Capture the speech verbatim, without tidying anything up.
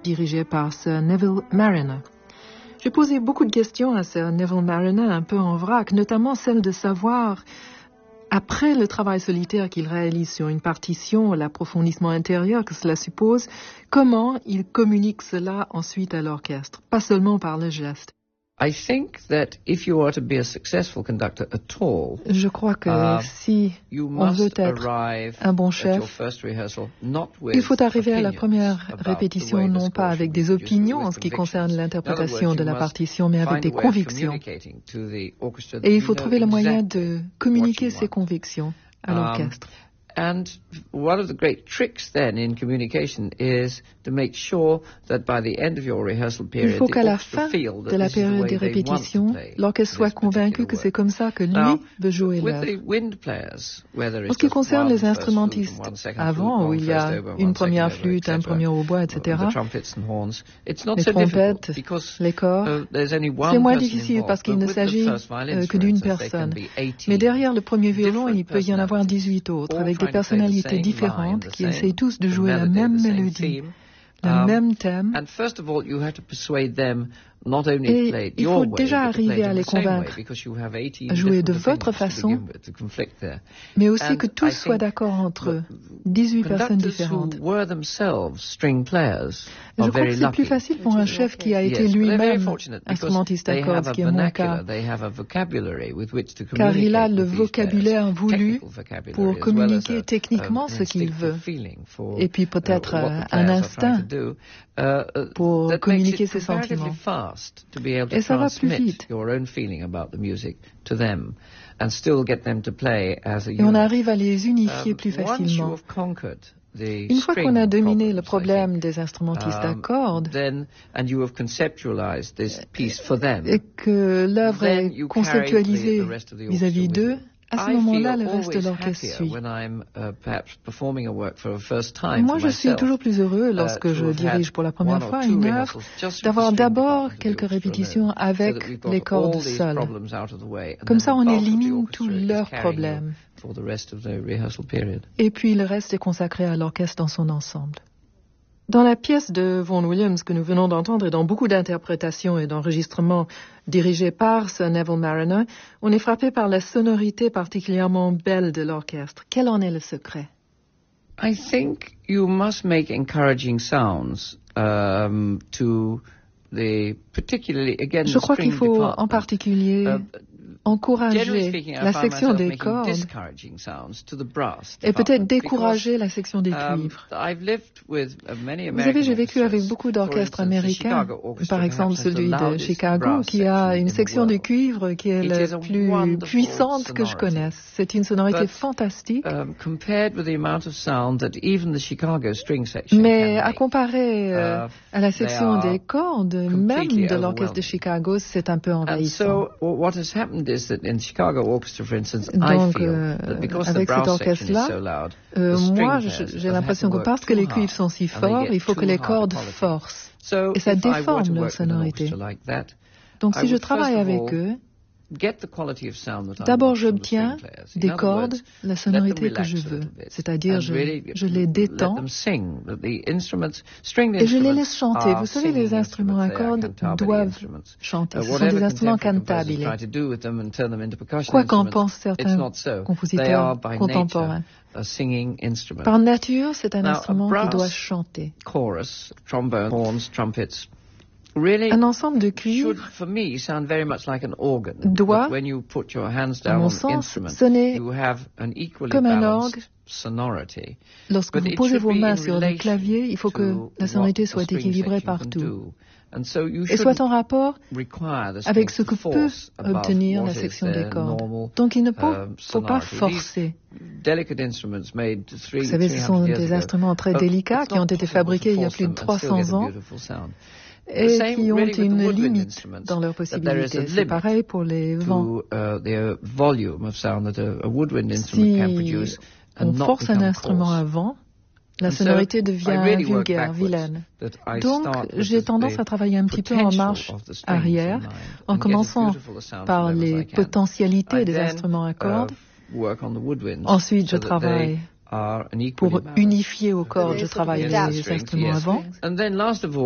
dirigé par Sir Neville Marriner. J'ai posé beaucoup de questions à Sir Neville Marriner, un peu en vrac, notamment celle de savoir, après le travail solitaire qu'il réalise sur une partition, l'approfondissement intérieur que cela suppose, comment il communique cela ensuite à l'orchestre, pas seulement par le geste. I think that if you are to be a successful conductor at all, Je crois que uh, si you on veut must être arrive un bon at your chef, first rehearsal not with il faut arriver à la opinions première about répétition the way the non score pas should avec be des produced, but opinions with en ce qui convictions. concerne In l'interprétation other de la words, you partition, mais must avec des find a way of convictions. communicating to the orchestra that Et il you faut know trouver le moyen exactly de what communiquer you ces want. convictions à Um, l'orchestre. And one of the great tricks then in communication is to make sure that by the end of your rehearsal Il period, faut the qu'à la orchestra fin feel de that la this is the période way des they want to répétitions, play l'orchestre soit this particular convaincu que work. c'est comme ça que lui Now, veut jouer with l'œuvre. the wind players, where there En is ce qui just concerne one les first flute instrumentistes, and one second avant, flute, où one il y first a oboe, une one première second oboe, flûte, un et cetera, premier hautbois, et the cetera, trumpets and horns, it's not les so difficult trompettes, because les corps, uh, there's only one c'est moins person difficile involved, parce qu'il but ne with the s'agit first violins, euh, que for d'une instance, they can personne. be eighteen Mais derrière le premier violon, different il peut y en avoir personalities, dix-huit autres, all avec des trying to play the personnalités same différentes line, the qui same essayent tous de jouer la melody, même the same mélodie, theme. le Um, même thème. And first of all, you have to persuade them not only Et to play it il your faut way, déjà but to play arriver it à in les the same way, convaincre because you have eighteen à jouer de different votre opinions to façon, begin with, to conflict there. mais aussi And que tous I soient think d'accord entre eux, the dix-huit personnes conductors différentes. who were themselves string players Je are crois very que c'est lucky. plus facile pour un chef qui a été Yes, but they're very lui-même fortunate because instrumentiste à they cordes, have ce a qui est mon vernacular, cas, they have a vocabulary with which to car il a communicate le with these vocabulaire players, voulu technical vocabulary, pour as well as communiquer a, techniquement um, ce qu'il instinctive veut, feeling for, et puis peut-être uh, what euh, the un players are instinct trying to do, uh, uh, pour that communiquer makes it ses comparatively sentiments. fast to be able to Et ça va plus transmit vite. your own feeling about the music to them and still get them to play as a Et on unit. arrive à les unifier Um, plus once you facilement. have conquered the Une fois qu'on a string dominé le problems, I problème think, des instrumentistes à um, cordes, then, and you have conceptualized this piece for them, et que l'œuvre then est you carry the, conceptualisée the rest of the vis-à-vis orchestra with d'eux, you. à ce I moment-là, feel le reste de always l'orchestre happier suit. when I'm uh, perhaps performing a work for the first time Moi, for je suis myself, toujours plus heureux uh, lorsque to je have dirige had pour la one première or fois two une œuvre, rehearsals just with the d'avoir string d'abord department of the quelques orchestra répétitions alone, so avec that we've got les cordes all these seules. problems out of the way, and Comme then ça, the on bulk of the élimine tous orchestra is leurs carrying you problèmes. for the rest of the rehearsal period. Et puis le reste est consacré à l'orchestre dans son ensemble. Dans la pièce de Vaughan Williams que nous venons d'entendre et dans beaucoup d'interprétations et d'enregistrements dirigés par Sir Neville Marriner, on est frappé par la sonorité particulièrement belle de l'orchestre. Quel en est le secret? I think you must make encouraging sounds um, to the particularly again Je the crois string qu'il faut department. en particulier Uh, encourager Generally speaking, I la find section myself des making cordes discouraging sounds to the brass et peut-être department décourager because, la section des um, cuivres. I've lived with uh, many Vous savez, American j'ai vécu avec orchestras. beaucoup For d'orchestres instance, the américains, Chicago Orchestra par exemple perhaps has the celui de loudest Chicago, brass qui a section une in the section de world. cuivre qui est It is la a plus wonderful puissante que je sonority. connaisse. C'est une sonorité But, fantastique. Um, compared with the amount of sound that even the Chicago string section Mais can à make, comparer euh, uh, à la they section are des cordes, même completely de l'orchestre de overwhelming. Chicago, c'est un peu And envahissant. so what has happened is that in Chicago Orchestra, for instance, I Donc, feel euh, that because the avec cet brass section is orchestre-là, so loud, euh, the string moi, players je- j'ai have had l'impression to que work parce que too les hard, cuivres sont si and they forts, get il faut too que les hard a cordes quality. forcent. So Et ça if I were déforme to leur work with an sonorité. orchestra like that, Donc I si je would travaille first of avec all eux, get the quality of sound that I d'abord want from the j'obtiens string players. In des other cordes, words, la let them sonorité que relax je a veux. little bit C'est-à-dire, and je, really je les let détends them sing. That the instruments, stringed et je les instruments laisse chanter. are Vous savez, les singing instruments à instruments, they are cordes cantabile doivent instruments. chanter. Uh, Ce sont whatever des instruments contemporary composers cantabiles. try to do with them and turn them into percussion Quoi qu'en instruments, pensent it's certains not so. They compositeurs are by contemporains. nature a singing instrument. Par nature, c'est un Now, a instrument qui brass doit chanter. chorus, trombone, horns, trumpets, really Un ensemble de should, cuivres for me, sound very much like an organ. doit, That when you put your hands à down mon on the sens, instrument, sonner you have an equally comme un balanced orgue. sonority. Lorsque But vous it posez should vos be mains in sur le relation clavier, il faut que to la sonorité what a soit string équilibrée section can partout do. And so you et soit shouldn't en rapport require the avec string ce que to peut force above obtenir what la is section their des cordes. normal, Donc il ne faut, um, faut pas sonority. forcer. These delicate instruments made three, Vous savez, ce sont three hundred years des ago, instruments très uh, délicats it's qui ont not été possible to fabriqués il y a force plus de them and still get trois cents a ans beautiful sound. The et same qui ont really with the une woodwind limite instruments, dans leurs that there is a possibilités. C'est limit pareil pour les vents. to uh, the volume of sound that a, a woodwind instrument can Si produce on and not force un become instrument à coarse. vent, la And so sonorité I devient really work vulgaire, backwards, vilaine. that I Donc, start with j'ai the- tendance the à travailler un petit peu en potential marche of the strings in arrière, mind en and get as commençant beautiful a sound par from them as les I can. potentialités I des then, instruments à uh, cordes. work on the woodwinds Ensuite, je so that they travaille are an equally pour balanced. unifier aux cordes, je travaille Yes, les the strings, instruments à yes. vent. And then last of all,